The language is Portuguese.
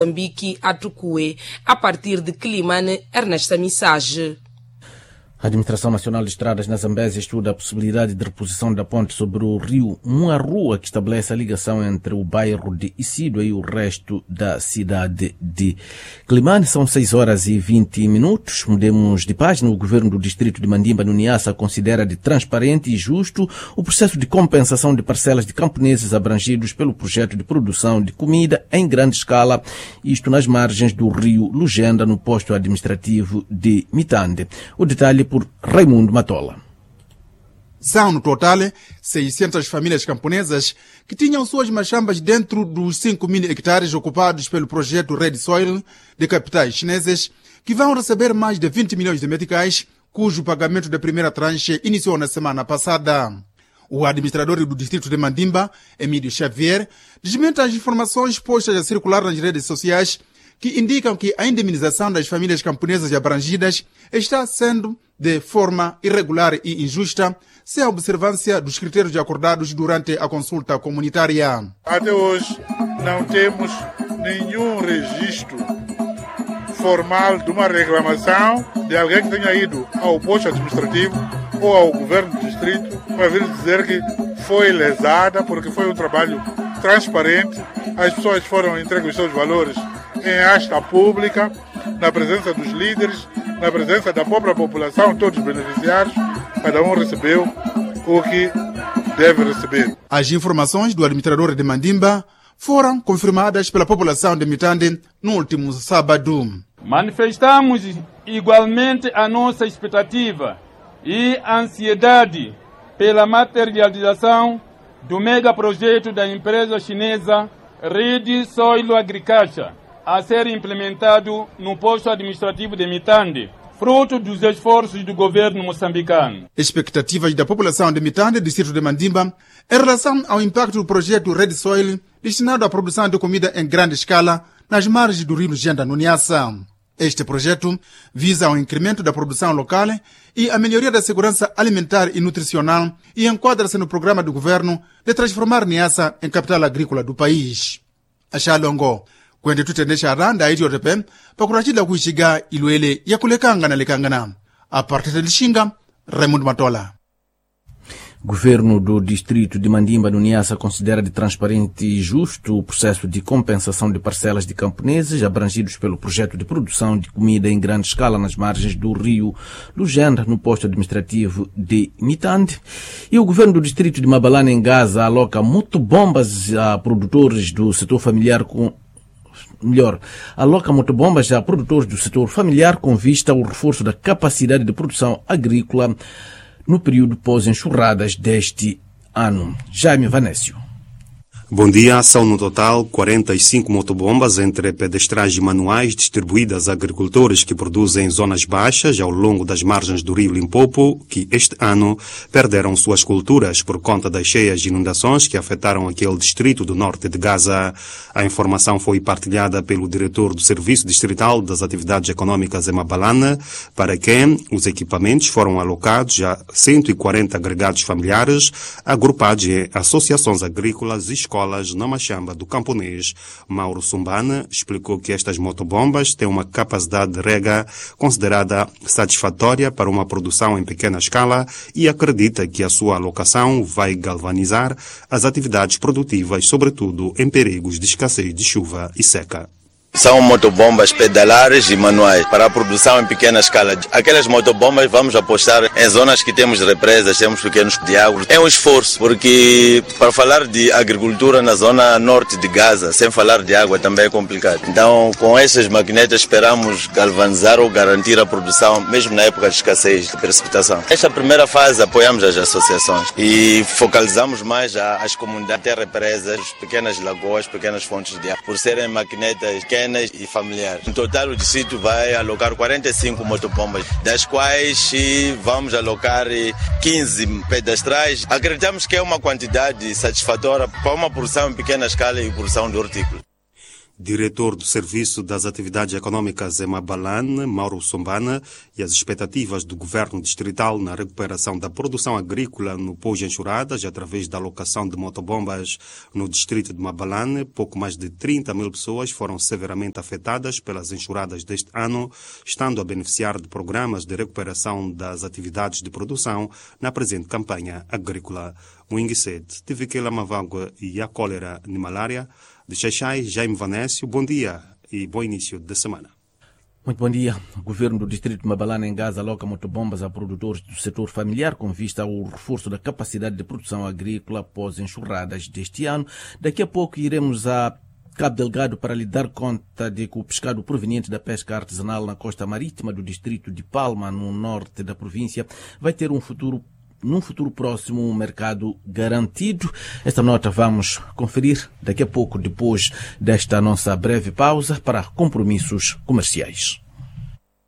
Moçambique a Tucué, a partir de Quilimane, Ernesta Missage. A Administração Nacional de Estradas na Zambésia estuda a possibilidade de reposição da ponte sobre o rio Muarrua, que estabelece a ligação entre o bairro de Isidua e o resto da cidade de Quilimane. São 6h20. Mudemos de página. O governo do distrito de Mandimba, no Niassa, considera de transparente e justo o processo de compensação de parcelas de camponeses abrangidos pelo projeto de produção de comida em grande escala, isto nas margens do rio Lugenda, no posto administrativo de Mitande. O detalhe por Raimundo Matola. São, no total, 600 famílias camponesas que tinham suas machambas dentro dos 5.000 hectares ocupados pelo projeto Red Soil de capitais chineses, que vão receber mais de 20 milhões de meticais, cujo pagamento da primeira tranche iniciou na semana passada. O administrador do distrito de Mandimba, Emílio Xavier, desmente as informações postas a circular nas redes sociais que indicam que a indemnização das famílias camponesas abrangidas está sendo de forma irregular e injusta, sem a observância dos critérios acordados durante a consulta comunitária. Até hoje não temos nenhum registro formal de uma reclamação de alguém que tenha ido ao posto administrativo ou ao governo do distrito para vir dizer que foi lesada, porque foi um trabalho transparente, as pessoas foram entregues os seus valores em asta pública, na presença dos líderes, na presença da própria população, todos os beneficiários, cada um recebeu o que deve receber. As informações do administrador de Mandimba foram confirmadas pela população de Mitande no último sábado. Manifestamos igualmente a nossa expectativa e ansiedade pela materialização do megaprojeto da empresa chinesa Red Soil Agriculture, a ser implementado no posto administrativo de Mitande, fruto dos esforços do governo moçambicano. Expectativas da população de Mitande, distrito de Mandimba, em relação ao impacto do projeto Red Soil, destinado à produção de comida em grande escala nas margens do rio Lugenda, no Niassa. Este projeto visa o incremento da produção local e a melhoria da segurança alimentar e nutricional e enquadra-se no programa do governo de transformar Niassa em capital agrícola do país. Axalongo kwende tutendesha aranda iti otepe pakuratida kuishiga ilwele ya kulekanga na lekangana. A partir de Lixinga, Raimundo Matola. Governo do distrito de Mandimba, no Niassa, considera de transparente e justo o processo de compensação de parcelas de camponeses abrangidos pelo projeto de produção de comida em grande escala nas margens do rio Lugenda, no posto administrativo de Mitande. E o governo do distrito de Mabalane, em Gaza, aloca motobombas a produtores do setor familiar aloca motobombas a produtores do setor familiar com vista ao reforço da capacidade de produção agrícola no período pós-enxurradas deste ano. Jaime Vanécio. Bom dia. São no total 45 motobombas entre pedestrais e manuais distribuídas a agricultores que produzem zonas baixas ao longo das margens do rio Limpopo, que este ano perderam suas culturas por conta das cheias e inundações que afetaram aquele distrito do norte de Gaza. A informação foi partilhada pelo diretor do Serviço Distrital das Atividades Econômicas em Mabalane, para quem os equipamentos foram alocados a 140 agregados familiares agrupados em associações agrícolas e escolas na Machamba do Camponês. Mauro Sumbana explicou que estas motobombas têm uma capacidade de rega considerada satisfatória para uma produção em pequena escala e acredita que a sua alocação vai galvanizar as atividades produtivas, sobretudo em perigos de escassez de chuva e seca. São motobombas pedalares e manuais para a produção em pequena escala. Aquelas motobombas vamos apostar em zonas que temos represas, temos pequenos diálogos. É um esforço, porque para falar de agricultura na zona norte de Gaza, sem falar de água, também é complicado. Então, com essas maquinetas esperamos galvanizar ou garantir a produção, mesmo na época de escassez de precipitação. Esta primeira fase apoiamos as associações e focalizamos mais as comunidades, até represas, pequenas lagoas, pequenas fontes de água, por serem maquinetas e familiares. No total, o distrito vai alocar 45 motobombas, das quais vamos alocar 15 pedestrais. Acreditamos que é uma quantidade satisfatória para uma produção em pequena escala e produção de hortícola. Diretor do Serviço das Atividades Econômicas em Mabalane, Mauro Sombana, e as expectativas do Governo Distrital na recuperação da produção agrícola no pós-enxurradas através da alocação de motobombas no distrito de Mabalane. Pouco mais de 30 mil pessoas foram severamente afetadas pelas enxurradas deste ano, estando a beneficiar de programas de recuperação das atividades de produção na presente campanha agrícola. O Inguisete, Tiviquela Mavangua e a cólera de malária. De Xaixai, Jaime Vanécio, bom dia e bom início de semana. Muito bom dia. O governo do distrito de Mabalane em Gaza aloca motobombas a produtores do setor familiar com vista ao reforço da capacidade de produção agrícola após enxurradas deste ano. Daqui a pouco iremos a Cabo Delgado para lhe dar conta de que o pescado proveniente da pesca artesanal na costa marítima do distrito de Palma, no norte da província, vai ter num futuro próximo um mercado garantido. Esta nota vamos conferir daqui a pouco, depois desta nossa breve pausa para compromissos comerciais.